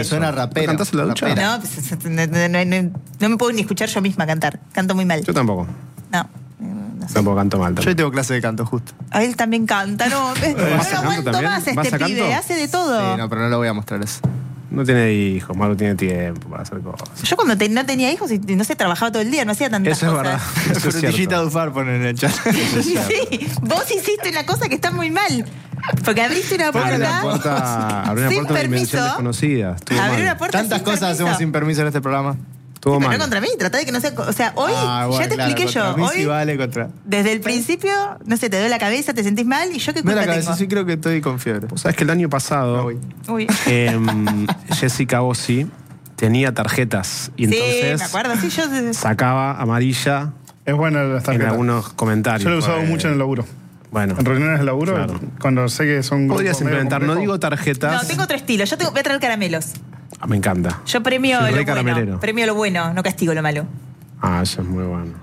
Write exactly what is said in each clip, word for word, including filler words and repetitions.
Suena rapero. ¿Cantás en la ducha? Rapera. No, pues, no, no, no, no, no me puedo ni escuchar yo misma cantar. Canto muy mal. Yo tampoco. No. No sé. Tampoco canto mal. Yo Tampoco. tengo clase de canto, justo. A él también canta, no. No lo ¿Vas a canto aguanto también? más ¿Vas este a canto? pibe. Hace de todo. Sí, no, pero no lo voy a mostrar eso. No tiene hijos, Maru tiene tiempo para hacer cosas. Yo cuando te- no tenía hijos y no sé, trabajaba todo el día, no hacía tantas Eso es cosas. verdad. Eso es Frutillita cierto. Dufar ponen en el chat. Sí, vos hiciste una cosa que está muy mal. Porque abriste una Abrió una puerta. puerta, abrió una Sin puerta a una dimensión permiso. desconocida. Estuvo Abrió mal. una puerta Tantas sin cosas permiso. hacemos sin permiso en este programa. Estuvo Pero mal. no contra mí, tratá de que no sea. O sea, hoy Ah, bueno, ya te claro, expliqué yo. contra mí Hoy, sí vale contra. desde el principio, no sé, te duele la cabeza, te sentís mal y yo qué No culpa la cabeza, tengo. sí creo que estoy con fiebre. Vos sabés que el año Me pasado voy. Uy. eh, Jessica Bossi tenía tarjetas y Sí, entonces me acuerdo, sí, yo. sacaba amarilla Es buena la en tarjeta. algunos comentarios. Yo lo he usado Pues, mucho en el laburo. Bueno, En reuniones de laburo, Claro. cuando sé que son grupos podrías medio implementar, no complejos. digo tarjetas. No, tengo otro estilo. Yo tengo, voy a traer caramelos. Ah, me encanta. Yo premio Soy re lo caramelero. bueno. Premio lo bueno, no castigo lo malo. Ah, eso es muy bueno.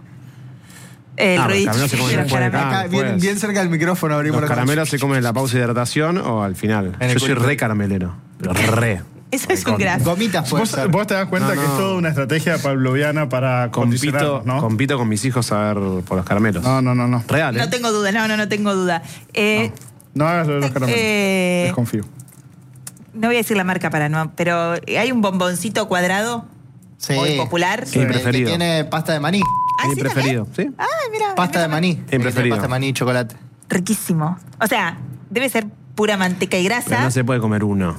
El Ah, los ruidito caramelos se comen de los después de caramelos. acá. Acá, bien, pues. bien cerca del micrófono abrimos ¿Los la caramelos se comen en la pausa de hidratación o al final? En el Yo soy culito. re caramelero. Pero re. Eso es un graf. Gomitas puede Vos, ser. vos te das cuenta No, que no. es toda una estrategia pavloviana para Compito, condicionarnos, ¿no? compito con mis hijos a ver por los caramelos. No, no, no, no. Real, ¿eh? No tengo duda, no, no, no tengo duda. Eh, No hagas lo de los caramelos. Eh, Desconfío. no voy a decir la marca para no, pero hay un bomboncito cuadrado Sí. muy popular. Sí, mi El que preferido. tiene pasta de maní. Ah, mi ¿sí preferido, también? ¿sí? Ay, mira. Pasta de mira, maní. Mi El que tiene preferido. Pasta de maní y chocolate. Riquísimo. O sea, debe ser pura manteca y grasa. Pero no se puede comer uno.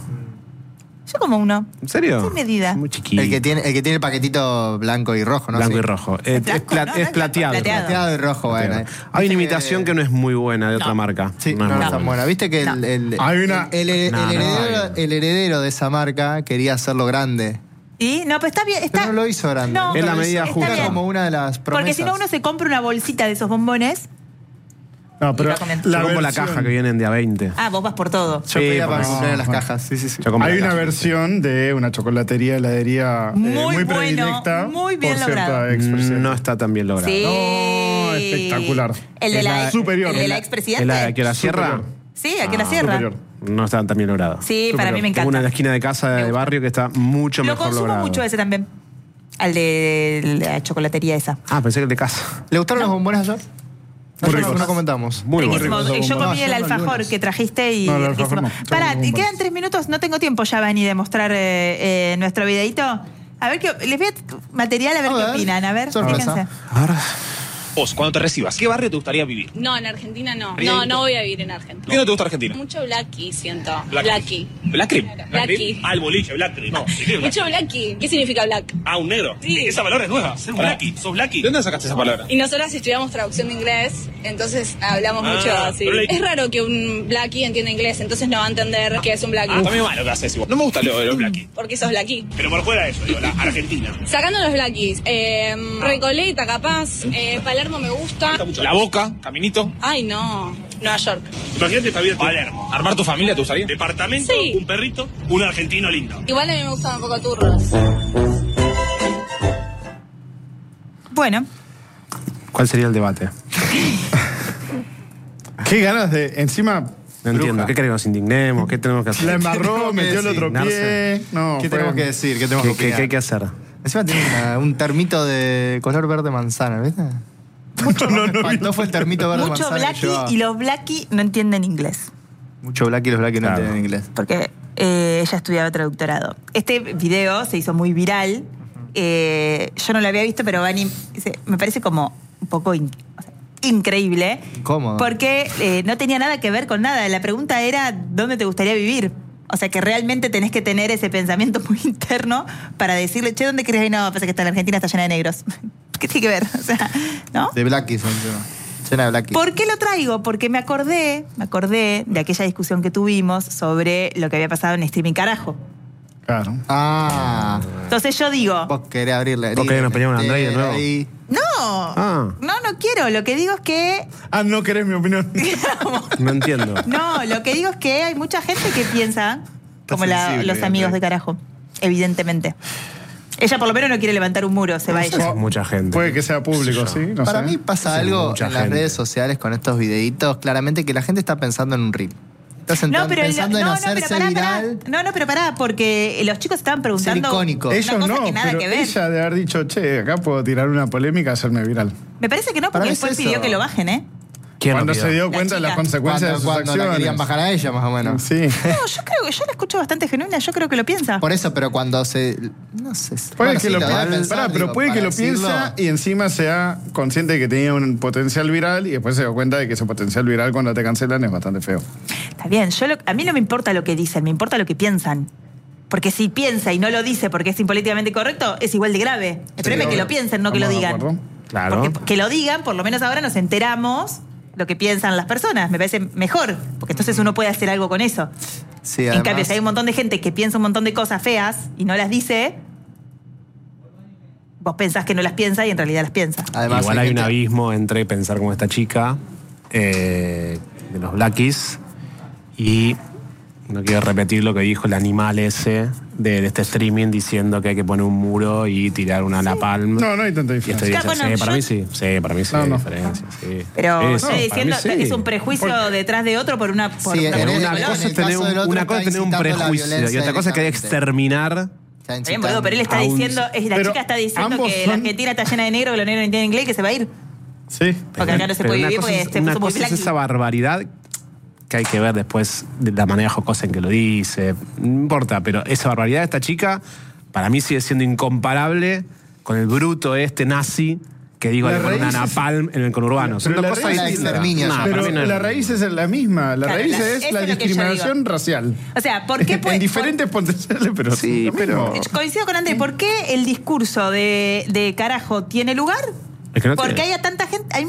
Yo como uno. ¿En serio? Sin medida. Es muy chiquito. El que tiene el que tiene el paquetito blanco y rojo, ¿no? Blanco Sí. y rojo. Eh, Es, blanco, pla- ¿no? es No, plateado. plateado. Plateado y rojo, bueno. Plateado. eh. Hay una Viste imitación que no es muy buena de otra marca. Sí, no, es no, muy es tan buena. ¿Viste que el, No. el, Hay una- el- el- No, el no heredero, hay. el heredero de esa marca quería hacerlo grande? Y no, pero está bien. Está, Pero no lo hizo grande. No, Es la medida está justa. Era bien. como una de las promesas. Porque si no, uno se compra una bolsita de esos bombones. No, pero Y va comiendo. Yo compro la versión- caja que vienen de a veinte. Ah, vos vas por todo. Yo Sí, pedía para mi porque- cumpleaños las no, cajas. Sí, sí, sí. Yo compro Hay la una caja. versión de una chocolatería, heladería eh, Muy muy, bueno, predilecta muy bien por logrado. cierta expresión. No está tan bien logrado. Sí. No, espectacular. El de Es la, la ex- superior. El de la Es la- expresidente. ¿Es la que la sierra? Superior. Sí, aquí en la Ah, sierra. superior. No está tan bien logrado. Sí, para mí me Tengo encanta. una en la esquina de casa Me de gusta. barrio que está mucho Lo mejor consumo logrado. mucho ese también. Al de la chocolatería esa. Ah, pensé que el de casa. ¿Le gustaron los bombones ayer? No, Muy no, ricos. no comentamos. Muy Riquísimo. bueno. ricos Yo esos comí bombones. el No, yo no, alfajor lunes. que trajiste y No, el alfajor riquísimo. no. Son Pará, los ¿te bombones. quedan tres minutos? No tengo tiempo ya, Vani, de mostrar eh, eh, nuestro videito. A ver, qué, les voy a material a ver A qué ver. opinan. A ver, Sorpresa. fíjense. Ahora, Vos, cuando te recibas, ¿qué barrio te gustaría vivir? No, en Argentina no. Bien. No, no voy a vivir en ¿Qué Argentina. no te gusta Argentina? Mucho blacky, siento. Black Blacky. ¿Black cream? Black cream. Ah, el boliche, black cream. No, ¿qué es black? Mucho blacky. ¿Qué significa black? Ah, un negro. Sí. Esa palabra es nueva. Ser un blacky. ¿Sos blacky? ¿De dónde sacaste esa palabra? Y nosotras estudiamos traducción de inglés, entonces hablamos Ah, mucho así. pero le- Es raro que un blacky entienda inglés, entonces no va a entender qué es un blacky. Ah, también malo que haces igual. No me gusta lo de los blacky. Porque sos blacky. Pero por fuera de eso, digo, la Argentina. Sacando los blackies, eh, Recoleta capaz, eh, Palermo me gusta. La Boca, Caminito. Ay no, Nueva York. Imagínate esta vida en Palermo. ¿Armar tu familia te gustaría? Departamento, Sí. un perrito, un argentino lindo. Igual a mí me gustan un poco turros. Bueno, ¿cuál sería el debate? Qué ganas de. Encima, No entiendo. ¿Qué queremos que nos indignemos? ¿Qué tenemos que hacer? la embarró, tenemos que metió el otro designarse? pie. No, ¿Qué fue- tenemos que decir? ¿Qué tenemos ¿Qué, que qué- opinar? qué hay que hacer? Encima tiene una- un termito de color verde manzana, ¿viste? Mucho, no, Me no, faltó fue el termito verde mucho manzana. que blacky llevaba. y los blacky no entienden inglés. Mucho blacky y los blacky no Claro. entienden inglés. Porque eh, ella estudiaba traductorado. Este video se hizo muy viral. Eh, yo no lo había visto, pero Vani dice, me parece como un poco in- o sea, increíble. Incómodo. Porque eh, no tenía nada que ver con nada. La pregunta era, ¿dónde te gustaría vivir? O sea, que realmente tenés que tener ese pensamiento muy interno para decirle, che, ¿dónde querés ir? No, pasa que está en Argentina está llena de negros. ¿Qué tiene que ver? O sea, ¿no? De blacky son encima. Llena de blacky. ¿Por qué lo traigo? Porque me acordé, me acordé de aquella discusión que tuvimos sobre lo que había pasado en Streaming Carajo. Claro. Ah. Entonces yo digo, Vos querés abrirle. ¿Vos querés nos peleamos con Andrei de nuevo? Ahí. no, Ah. no, no quiero. Lo que digo es que, Ah, no querés mi opinión. No entiendo. no, lo que digo es que hay mucha gente que piensa como la- sensible, los amigos Andrei. de Carajo, evidentemente. Ella por lo menos no quiere levantar un muro, se va Eso ella. es mucha gente. Puede que sea público, Sí, ¿sí? No Para sé. mí pasa Sí, algo mucha en las gente. redes sociales con estos videitos, claramente que la gente está pensando en un reel. Estás en- No, pero el- pensando en no, no, hacerse pero pará, pará. viral. No, no, pero pará, porque los chicos estaban preguntando Ser icónico. una Ellos cosa no, que nada pero que ver. ella de haber dicho, che, acá puedo tirar una polémica y hacerme viral. Me parece que no, Para porque mí es después eso. pidió que lo bajen, ¿eh? ¿Quién lo Cuando pidió? se dio La cuenta de las chica. consecuencias Cuando, de sus cuando la acciones. querían bajar a ella, más o menos. Sí. No, yo creo que yo la escucho bastante genuina, yo creo que lo piensa. Por eso, pero cuando se. No sé. Puede bueno, que sí, lo debe piensa, pensar, pará, pero digo, puede que para lo piensa decirlo. y encima sea consciente de que tenía un potencial viral y después se dio cuenta de que ese potencial viral cuando te cancelan es bastante feo. Está bien, yo lo- a mí no me importa lo que dicen, me importa lo que piensan. Porque si piensa y no lo dice porque es impolíticamente correcto, es igual de grave. El problema es que obvio. lo piensen, no que lo Estamos de digan. acuerdo. Claro. Porque que lo digan, por lo menos ahora nos enteramos lo que piensan las personas. Me parece mejor, porque entonces uno puede hacer algo con eso. Sí, En además, cambio, si hay un montón de gente que piensa un montón de cosas feas y no las dice, vos pensás que no las piensa y en realidad las piensa. además Igual hay un gente- abismo entre pensar como esta chica eh, de los Blackies y no quiero repetir lo que dijo el animal ese de, de este streaming diciendo que hay que poner un muro y tirar una napalm. No, no hay tanta Y esto diferencia. dice, Ya, bueno, sí, para yo- mí sí, sí, para mí sí No, hay no. diferencia, sí. Pero Sí, no, sí, estoy para diciendo mí sí. es un prejuicio detrás de otro por una, por Sí, una en Pero el- una cuestión de en cosa color. es el tener caso un, del otro una cosa es está tener un incitando la prejuicio y violencia otra cosa es que hay que exterminar. Está Está bien, incitando. boludo, pero él está a un- diciendo, es- la Pero chica está diciendo ambos que son- la Argentina está llena de negro, que los negros no entienden inglés y que se va a ir. Sí. Porque acá no se Pero puede una vivir cosa porque es- se una puso muy cosa es blacky. esa barbaridad que hay que ver después de la manera jocosa en que lo dice. No importa, pero esa barbaridad de esta chica para mí sigue siendo incomparable con el bruto este nazi que digo La de poner una raíz es- napalm en el conurbano. Son Pero dos la cosas raíz- la distintas. exterminio, No, ya. para Pero mí no es- la raíz es la misma. La Claro, raíz la- es eso la es lo que yo discriminación digo. racial. O sea, ¿por qué puede- En diferentes potenciales, pero Sí, lo pero- mismo. Coincido con André, ¿por qué el discurso de, de carajo tiene lugar? Es que no Porque tiene. haya tanta gente, hay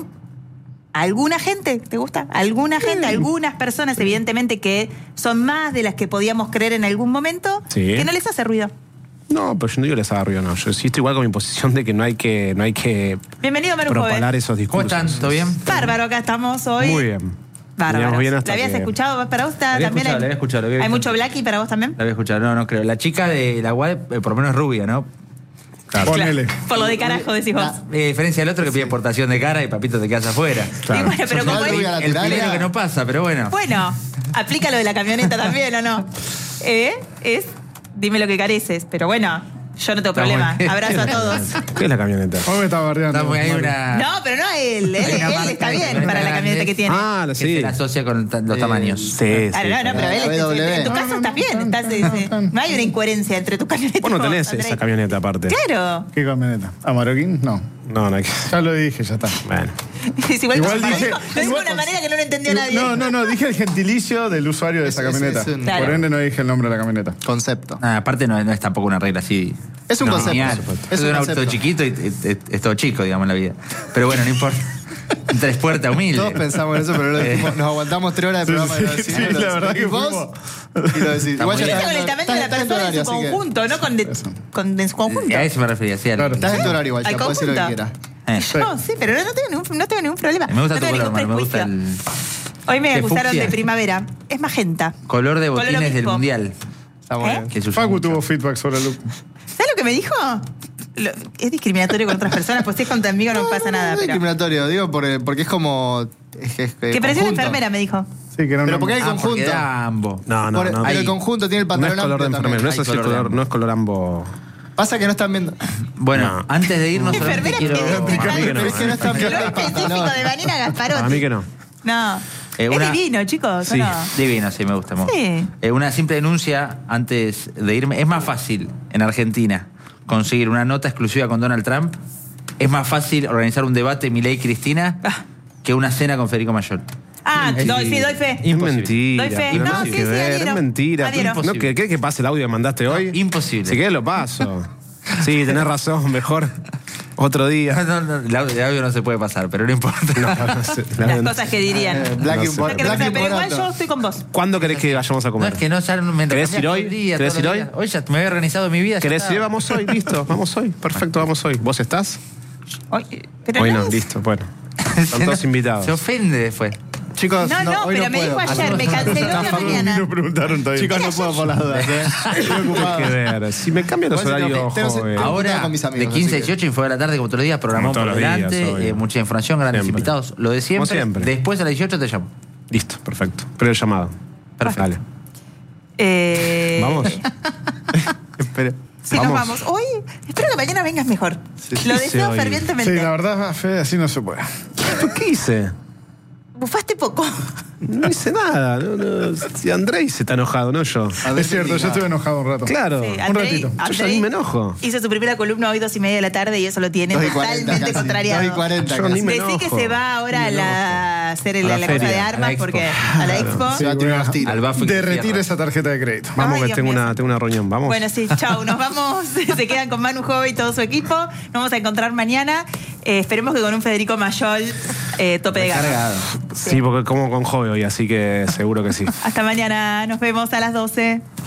alguna gente, ¿te gusta? Alguna gente, algunas personas, evidentemente, que son más de las que podíamos creer en algún momento, Sí. que no les hace ruido. No, pero yo no digo les haga ruido, no. Yo sí estoy igual con mi posición de que no hay que, no hay que Bienvenido, Meru propalar Joven. esos ¿Cómo discursos. están? ¿Todo bien? Bárbaro, acá estamos hoy. Muy bien. Bárbaro. Veníamos bien hasta ¿La habías que- escuchado para vos? La había También escuchado, hay, la había escuchado, la había ¿Hay visto. mucho blacky para vos también? La voy a escuchar, no, no creo. La chica de la U A D, eh, por lo menos es rubia, ¿no? Claro. Ponele. Por lo de carajo, decís vos. Eh, a diferencia del otro que pide portación de cara y papito te quedas afuera. Claro. Y bueno, pero Sos como rubia es- la El Naturalia. primero que no pasa, pero bueno. Bueno, aplica lo de la camioneta también, ¿o no? ¿Eh? Es, dime lo que careces, pero bueno, yo no tengo Está problema. muy bien. Abrazo a todos. ¿Qué es la camioneta? Vos me estás bardeando. Está muy- hay Mario. una. No, pero no a él. Él, hay una él marca está de bien camioneta para la camioneta grande que tiene. Ah, que sí. se la asocia con ta- los Eh, tamaños. Sí, sí. Claro, no, no, pero él, La B W. en tu No, caso no, estás no, bien. no, Estás, no, eh, no, no. no hay una incoherencia entre tu camioneta y Vos no vos, tenés Andrei. esa camioneta aparte. Claro. ¿Qué camioneta? ¿A Maroquín? No. No, no hay que. Ya lo dije, ya está. Bueno. Es igual, Igual lo dije- dijo- lo dijo de igual- una manera que no lo entendió nadie. No, no, no, dije el gentilicio del usuario de esa Es- es- camioneta. es un- Claro. Por ende no dije el nombre de la camioneta. Concepto. Ah, aparte no, no es tampoco una regla así. Es un no, concepto, lineal. por supuesto. Es, Es un un concepto. auto chiquito y es, es- es todo chico, digamos, en la vida. Pero bueno, no importa. Un tres puertas humilde. Todos pensamos en eso, pero lo decimos, nos aguantamos tres horas de Sí, programa sí, y lo decimos. sí, lo la decimos. verdad que ¿Y vos? fuimos- Y lo decís. Está Igual muy ya bien. Con el estás- tamaño de la estás en tu persona en horario, su así que- conjunto, no con, de- Eso. con en su conjunto. A eso me refería, sí. al- Claro. Estás en tu horario igual, Al ya puedes decir lo que conjunto. quieras. Eh. No, sí, pero no tengo ningún, no tengo ningún problema. Me gusta no tu tengo color, ningún Mar, me gusta prejuicio. el Hoy me ¿Qué acusaron fucsia? de primavera. Es magenta. color de Color botines del obispo. mundial. Está muy ¿Eh? bien. Que se usa Facu mucho. tuvo feedback sobre el look. ¿Sabes lo que me dijo? Lo- es discriminatorio con otras personas, pues si es conmigo no, pasa nada. No es Pero, discriminatorio, digo, porque, porque es como. Es, es, que parecía una conjunto. enfermera, me dijo. Sí, que era Pero una- porque hay Ah, porque conjunto. era ambos. No, no, Por- no. pero el Ahí. conjunto tiene el No es pantalón color de amplio enfermero, no también. es Hay así el color de color, no es color ambo. Pasa que no están viendo. Bueno, No. antes de irnos solamente Enfermera quiero... que Para mí que no, Pero es que no eh. están Lo viendo el específico pantalón. de Vanina Gasparotti. Para mí que no. No. Eh, una- Es divino, chicos, ¿o Sí. no? Divino, sí, me gusta. me gusta. Sí. Eh, una simple denuncia antes de irme. Es más fácil en Argentina conseguir una nota exclusiva con Donald Trump. Es más fácil organizar un debate Milei-Cristina Ah. que una cena con Federico Mayor. Ah, Es- doy, sí, doy fe. Es Imposible. mentira. Doy fe. pero No, tiene sí, que sí, ver, adhiero. es mentira. Adhiero. ¿No que, que, que pase el audio que mandaste hoy? Imposible. Si querés lo paso. Sí, tenés razón, mejor otro día. No, no, el audio el audio no se puede pasar, pero no importa. No, no sé, la Las verdad. cosas que dirían. Eh, Black No y sé. por- No quiero Black saber, y pero igual poroto. yo estoy con vos. ¿Cuándo querés que vayamos a No, comer? es que no, ya me ¿Querés ir todo hoy? el día, ¿Querés todos ir los hoy? días. Hoy ya me había organizado mi vida. ya ¿Querés está. ir? Vamos hoy, listo. Vamos hoy. Perfecto, vamos hoy. ¿Vos estás? Hoy, pero Hoy no no, es- listo. Bueno. Están todos invitados. Se ofende después. Chicos, No, no, hoy pero no me puedo. dijo ayer, me canceló la mañana. Me preguntaron todavía. Chicos, no puedo por las dudas, ¿eh? Estoy Hay ocupado. que ver. Si me cambian los Igual si horarios, tengo- tengo- joven. tengo- Ahora, con mis amigos, de quince a así que- dieciocho, Info de la tarde, como todos los días, programamos Como por todos los días, delante, obvio. eh, mucha información, grandes Siempre. invitados. Lo de siempre. Como siempre. Después a las dieciocho te llamo. Listo, perfecto. Pero el llamado. Perfecto. Dale. Eh, Vamos. Espera. Sí, Vamos. nos vamos. Hoy, espero que mañana vengas mejor. Sí, Lo sí, deseo hoy. fervientemente. Sí, la verdad, Fede, así no se puede. ¿Qué hice? Bufaste poco. No hice nada. No, no. Si Andrei se está enojado, no yo. Es cierto, yo estuve enojado un rato. Claro. Sí, un Andrei- ratito. Yo ya ni me enojo. Hizo su primera columna hoy dos y media de la tarde y eso lo tiene dos y cuarenta totalmente casi. contrariado. dos y cuarenta Yo casi. ni me Decí que enojo. se va ahora a, Ni me la, a hacer el- A la la, cosa feria, de a la armas expo. porque a la expo. Se va a tirar los tiros. Al Bafo y Derretir Fierro. esa tarjeta de crédito. Vamos, Ay, que Dios tengo mío. una, tengo una reunión. Vamos. Bueno, sí, chau, nos vamos. Se quedan con Manu Jove y todo su equipo. Nos vamos a encontrar mañana. Eh, esperemos que con un Federico Mayol eh, tope de gama. Cargado. Sí, porque como con Jove hoy, así que seguro que sí. Hasta mañana, nos vemos a las doce.